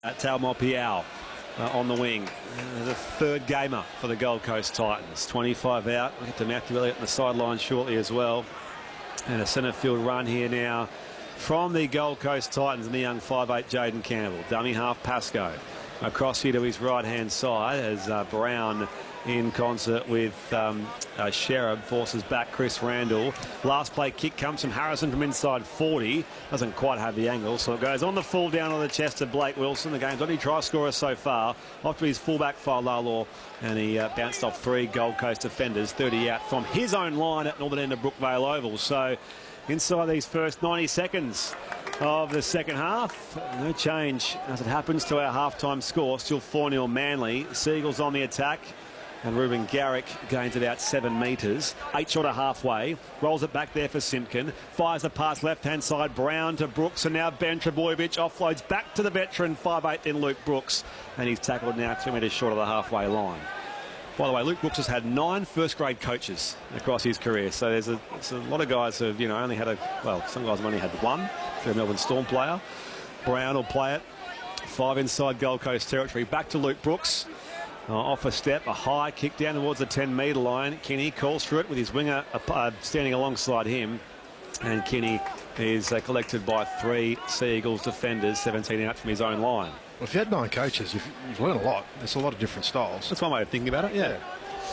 Talmor Piao on the wing. There's a third gamer for the Gold Coast Titans. 25 out. We'll get to Matthew Elliott on the sideline shortly as well. And a centre field run here now from the Gold Coast Titans and the young 5'8 Jaden Campbell. Dummy half Pascoe. Across here to his right-hand side as Brown in concert with Sherab forces back Chris Randall. Last play kick comes from Harrison from inside 40. Doesn't quite have the angle, so it goes on the full down on the chest of Blake Wilson. The game's only try scorer so far. Off to his fullback Failalo, and he bounced off 3 Gold Coast defenders. 30 out from his own line at northern end of Brookvale Oval. So inside these first 90 seconds of the second half, no change as it happens to our halftime score. Still 4-0 Manly. Seagulls on the attack. And Ruben Garrick gains about 7 metres. 8 short of halfway. Rolls it back there for Simpkin. Fires the pass left-hand side. Brown to Brooks. And now Ben Trbojevic offloads back to the veteran 5'8 in Luke Brooks. And he's tackled now 2 metres short of the halfway line. By the way, Luke Brooks has had 9 first-grade coaches across his career. So there's a lot of guys who have, only had some guys have only had 1 for a Melbourne Storm player. Brown will play it. 5 inside Gold Coast territory. Back to Luke Brooks. Off a step, a high kick down towards the 10-metre line. Kenny calls for it with his winger standing alongside him. And Kenny is collected by 3 Seagulls defenders, 17 out from his own line. Well, if you had 9 coaches, you've learned a lot. There's a lot of different styles. That's one way of thinking about it, yeah.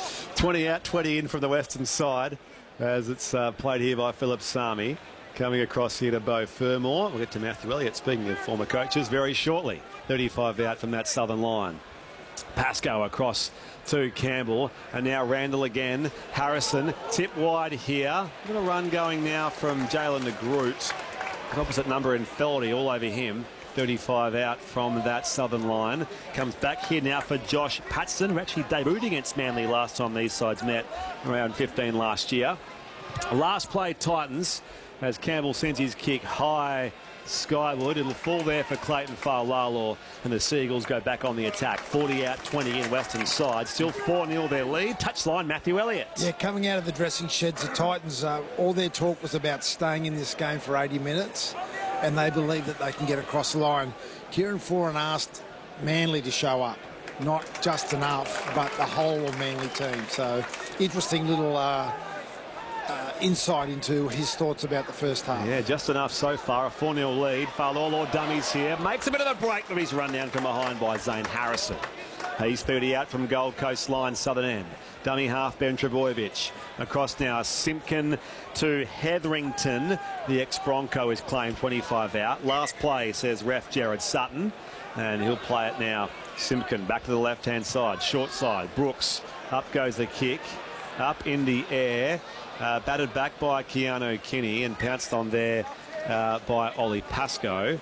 20 out, 20 in from the western side as it's played here by Philip Sami. Coming across here to Beau Fermor. We'll get to Matthew Elliott, speaking of former coaches, very shortly. 35 out from that southern line. Pascoe across to Campbell, and now Randall again. Harrison tip wide here. Got a run going now from Jalen de Groot. An opposite number in Feldy all over him. 35 out from that southern line. Comes back here now for Josh Patson, who actually debuted against Manly last time these sides met around 15 last year. Last play Titans as Campbell sends his kick high skyward. It'll fall there for Clayton Failalo, and the Seagulls go back on the attack. 40 out, 20 in western side. Still 4-0 their lead. Touchline, Matthew Elliott. Yeah, coming out of the dressing sheds, the Titans, all their talk was about staying in this game for 80 minutes, and they believe that they can get across the line. Kieran Foran asked Manly to show up. Not just enough, but the whole of Manly team. So, interesting little insight into his thoughts about the first half. Yeah, just enough so far. A 4-0 lead. Failalo dummies here. Makes a bit of a break, but he's run down from behind by Zane Harrison. He's 30 out from Gold Coast line, southern end. Dummy half, Ben Trbojevic. Across now, Simpkin to Hetherington. The ex-Bronco is claimed 25 out. Last play, says ref Jared Sutton. And he'll play it now. Simpkin back to the left-hand side. Short side. Brooks. Up goes the kick. Up in the air. Batted back by Keanu Kenny and pounced on there by Ollie Pascoe.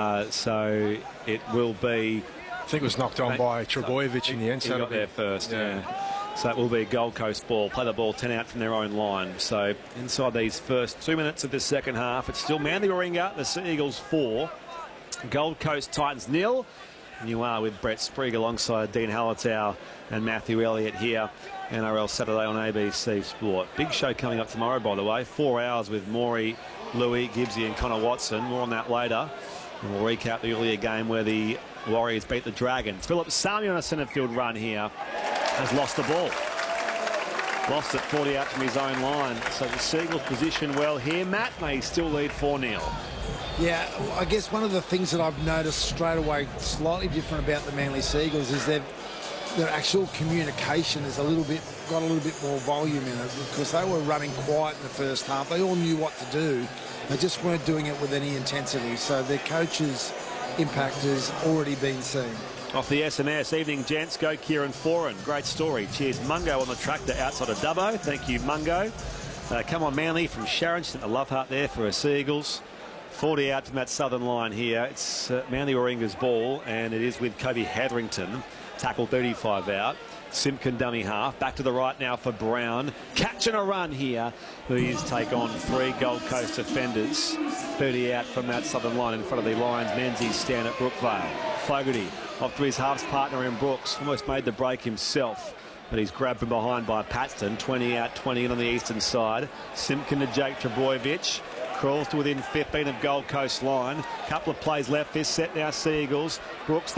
So it will be... I think it was knocked on by Trbojevic in the end. He got there first, yeah. So it will be Gold Coast ball. Play the ball 10 out from their own line. So inside these first 2 minutes of the second half, it's still Manly Warringah, the Seagulls 4. Gold Coast Titans 0. And you are with Brett Sprague alongside Dean Hallertau and Matthew Elliott here. NRL Saturday on ABC Sport. Big show coming up tomorrow, by the way. 4 hours with Maury, Louis, Gibbsy and Connor Watson. More on that later. And we'll recap the earlier game where the Warriors beat the Dragons. Philip Sami on a centre field run here has lost the ball. Lost it 40 out from his own line. So the Seagulls position well here. Matt, they still lead 4-0. Yeah, I guess one of the things that I've noticed straight away slightly different about the Manly Seagulls is their actual communication is got a little bit more volume in it, because they were running quiet in the first half. They all knew what to do. They just weren't doing it with any intensity. So their coach's impact has already been seen. Off the SMS, evening gents, go Kieran Foran. Great story. Cheers, Mungo on the tractor outside of Dubbo. Thank you, Mungo. Come on, Manly from Sharon. Sent the love heart there for her Seagulls. 40 out from that southern line here. It's Manly Warringah's ball, and it is with Kobe Hetherington. Tackle 35 out. Simpkin dummy half. Back to the right now for Brown. Catching a run here. These take on 3 Gold Coast defenders. 30 out from that southern line in front of the Lions. Menzies stand at Brookvale. Fogarty off to his halves partner in Brooks. Almost made the break himself, but he's grabbed from behind by Paxton. 20 out, 20 in on the eastern side. Simpkin to Jake Trbojevic. crawls to within 15 of Gold Coast line. Couple of plays left this set now, Sea Eagles. Brooks